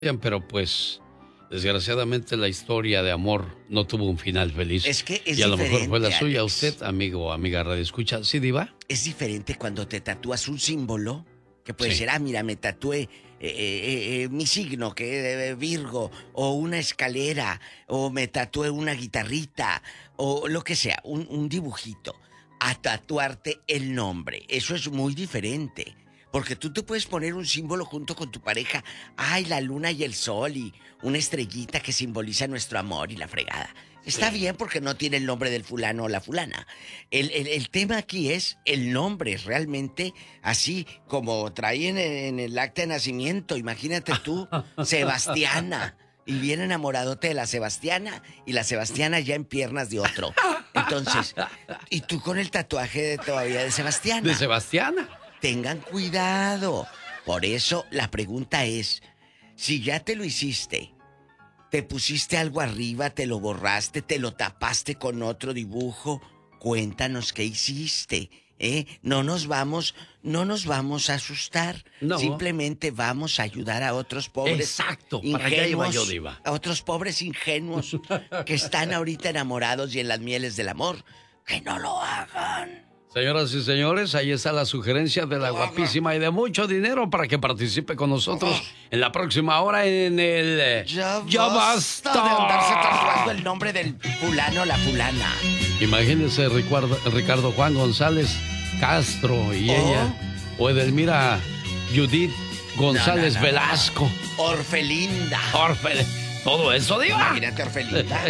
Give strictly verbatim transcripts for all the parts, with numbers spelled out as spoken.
pero pues desgraciadamente la historia de amor no tuvo un final feliz. Es que es y a lo mejor fue la suya. Alex. Usted, amigo o amiga radio escucha, ¿sí, diva? Es diferente cuando te tatúas un símbolo, que puede Sí. ser, ah, mira, me tatué eh, eh, eh, mi signo, que es Virgo, o una escalera, o me tatué una guitarrita, o lo que sea, un, un dibujito, a tatuarte el nombre. Eso es muy diferente. Porque tú te puedes poner un símbolo junto con tu pareja. Ay, la luna y el sol y una estrellita que simboliza nuestro amor y la fregada. Está bien porque no tiene el nombre del fulano o la fulana. El, el, el tema aquí es el nombre, realmente, así como traen en el acta de nacimiento. Imagínate tú, Sebastiana. Y bien enamoradote de la Sebastiana. Y la Sebastiana ya en piernas de otro. Entonces, y tú con el tatuaje de, todavía de Sebastiana. De Sebastiana. Tengan cuidado. Por eso la pregunta es, si ya te lo hiciste, te pusiste algo arriba, te lo borraste, te lo tapaste con otro dibujo, cuéntanos qué hiciste, ¿eh? No nos vamos, no nos vamos a asustar. No. Simplemente vamos a ayudar a otros pobres. Exacto, para allá iba yo, diva. A otros pobres ingenuos que están ahorita enamorados y en las mieles del amor. Que no lo hagan. Señoras y señores, ahí está la sugerencia de la guapísima y de mucho dinero para que participe con nosotros en la próxima hora en el... eh, Ya, ¡Ya basta basta! de andarse tatuando el nombre del fulano o la fulana. Imagínense Ricardo, Ricardo Juan González Castro y Oh. ella, o Edelmira Judith González No, no, no, Velasco. Orfelinda. Orfe, todo eso, diva. Imagínate, Orfelinda.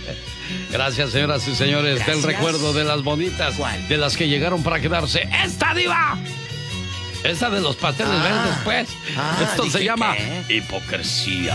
Gracias, señoras y señores, Gracias. del recuerdo de las bonitas, ¿Cuál? de las que llegaron para quedarse. ¡Esta, diva! Esta de los pasteles Ah. verdes, pues. Ah, Esto se dije, llama ¿qué? hipocresía.